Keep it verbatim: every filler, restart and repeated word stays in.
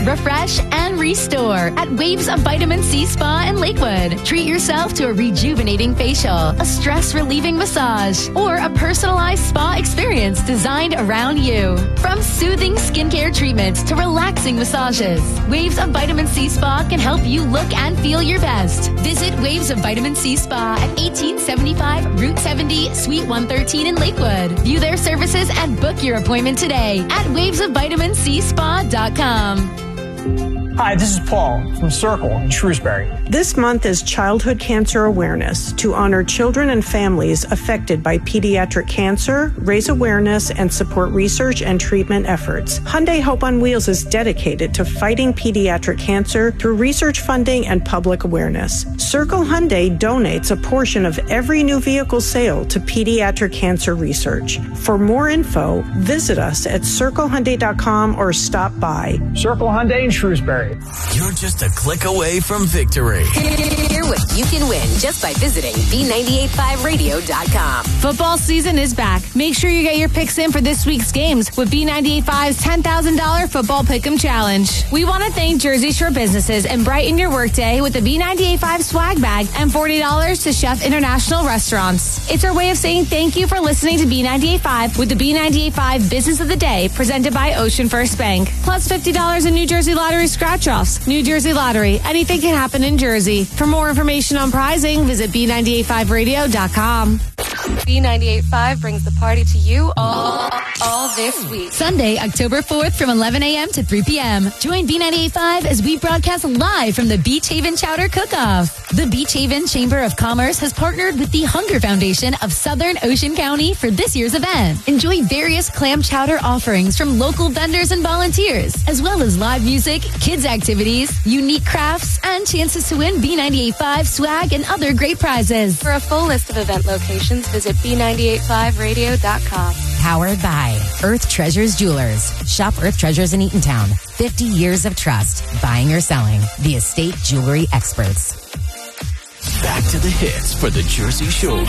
refresh, and restore at Waves of Vitamin C Spa in Lakewood. Treat yourself to a rejuvenating facial, a stress-relieving massage, or a personalized spa experience designed around you. From soothing skincare treatments to relaxing massages, Waves of Vitamin C Spa can help you look and feel your best. Visit Waves of Vitamin C Spa at eighteen seventy-five Route seventy, Suite one thirteen in Lakewood. View their services and book your appointment today at waves of vitamin c spa dot com. Hi, this is Paul from Circle in Shrewsbury. This month is Childhood Cancer Awareness to honor children and families affected by pediatric cancer, raise awareness, and support research and treatment efforts. Hyundai Hope on Wheels is dedicated to fighting pediatric cancer through research funding and public awareness. Circle Hyundai donates a portion of every new vehicle sale to pediatric cancer research. For more info, visit us at circle hyundai dot com or stop by. Circle Hyundai in Shrewsbury. You're just a click away from victory. Hear what you can win just by visiting b nine eight five radio dot com. Football season is back. Make sure you get your picks in for this week's games with B ninety-eight point five's ten thousand dollars Football Pick'em Challenge. We want to thank Jersey Shore businesses and brighten your workday with the B ninety-eight point five swag bag and forty dollars to Chef International Restaurants. It's our way of saying thank you for listening to B ninety-eight point five with the B ninety-eight point five Business of the Day presented by Ocean First Bank. Plus fifty dollars in New Jersey Lottery scratch offs. New Jersey Lottery. Anything can happen in Jersey. For more information on prizing, visit b ninety-eight point five radio dot com. B ninety-eight point five brings the party to you all, all this week. Sunday, October fourth from eleven a.m. to three p.m. Join B ninety-eight point five as we broadcast live from the Beach Haven Chowder Cook-Off. The Beach Haven Chamber of Commerce has partnered with the Hunger Foundation of Southern Ocean County for this year's event. Enjoy various clam chowder offerings from local vendors and volunteers, as well as live music, kids activities, unique crafts, and chances to win B ninety-eight point five swag and other great prizes. For a full list of event locations, visit b ninety-eight point five radio dot com. Powered by Earth Treasures Jewelers. Shop Earth Treasures in Eatontown. fifty years of trust. Buying or selling. The estate jewelry experts. Back to the hits for the Jersey Shore.